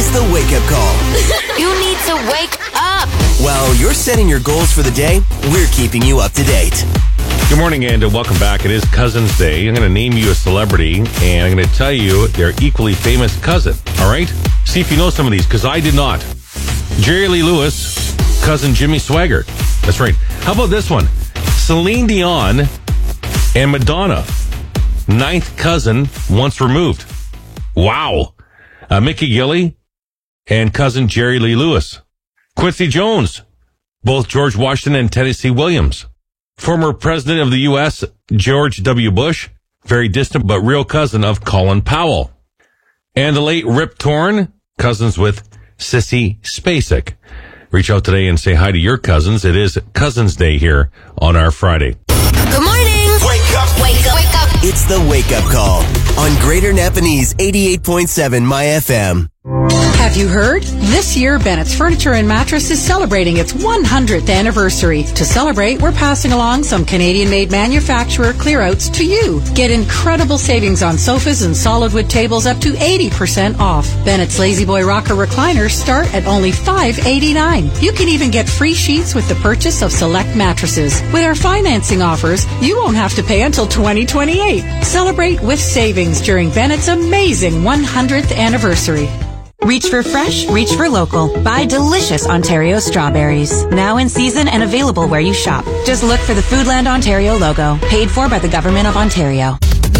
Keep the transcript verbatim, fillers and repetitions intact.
It's the wake-up call. You need to wake up. While you're setting your goals for the day, we're keeping you up to date. Good morning and welcome back. It is Cousin's Day. I'm going to name you a celebrity and I'm going to tell you their equally famous cousin. All right? See if you know some of these, because I did not. Jerry Lee Lewis, cousin Jimmy Swaggart. That's right. How about this one? Celine Dion and Madonna, ninth cousin once removed. Wow. Uh, Mickey Gilley and cousin Jerry Lee Lewis. Quincy Jones, both George Washington and Tennessee Williams. Former president of the U S, George W. Bush, very distant but real cousin of Colin Powell. And the late Rip Torn, cousins with Sissy Spacek. Reach out today and say hi to your cousins. It is Cousin's Day here on our Friday. Good morning. Wake up. Wake up. Wake up. It's the wake-up call on Greater Napanese eighty-eight point seven My F M. Have you heard? This year, Bennett's Furniture and Mattress is celebrating its one hundredth anniversary. To celebrate, we're passing along some Canadian-made manufacturer clearouts to you. Get incredible savings on sofas and solid wood tables up to eighty percent off. Bennett's Lazy Boy Rocker recliners start at only five eighty-nine. You can even get free sheets with the purchase of select mattresses. With our financing offers, you won't have to pay until twenty twenty-eight. Celebrate with savings during Bennett's amazing one hundredth anniversary. Reach for fresh, reach for local. Buy delicious Ontario strawberries. Now in season and available where you shop. Just look for the Foodland Ontario logo. Paid for by the Government of Ontario.